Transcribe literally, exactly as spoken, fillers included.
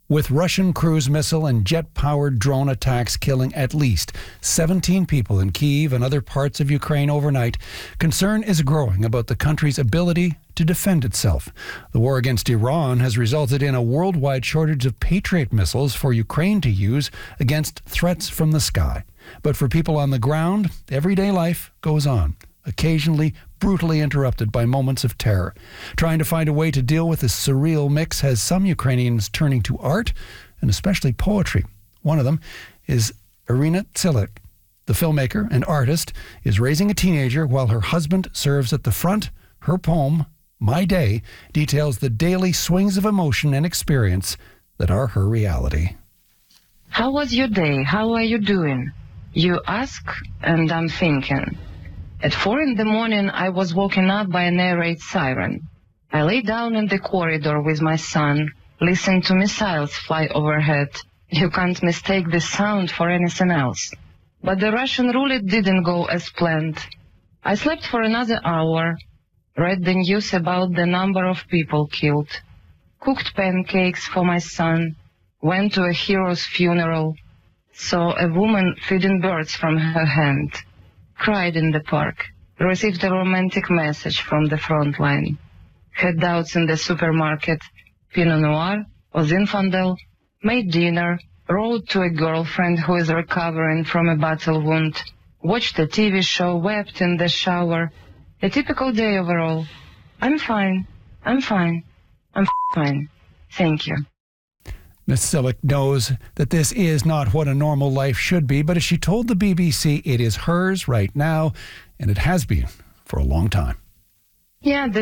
With Russian cruise missile and jet-powered drone attacks killing at least seventeen people in Kyiv and other parts of Ukraine overnight, concern is growing about the country's ability to defend itself. The war against Iran has resulted in a worldwide shortage of Patriot missiles for Ukraine to use against threats from the sky. But for people on the ground, everyday life goes on, occasionally brutally interrupted by moments of terror. Trying to find a way to deal with this surreal mix has some Ukrainians turning to art and especially poetry. One of them is Irina Tsilik. The filmmaker and artist is raising a teenager while her husband serves at the front. Her poem, My Day, details the daily swings of emotion and experience that are her reality. How was your day? How are you doing? You ask, and I'm thinking. At four in the morning, I was woken up by an air raid siren. I lay down in the corridor with my son, listened to missiles fly overhead. You can't mistake this sound for anything else. But the Russian roulette didn't go as planned. I slept for another hour, read the news about the number of people killed, cooked pancakes for my son, went to a hero's funeral, saw a woman feeding birds from her hand, cried in the park, received a romantic message from the front line, had doubts in the supermarket, Pinot Noir or Zinfandel, made dinner, wrote to a girlfriend who is recovering from a battle wound, watched a T V show, wept in the shower. A typical day overall. I'm fine. I'm fine. I'm fine. Thank you. Miss Tsilik knows that this is not what a normal life should be, but as she told the B B C, it is hers right now, and it has been for a long time. Yeah, the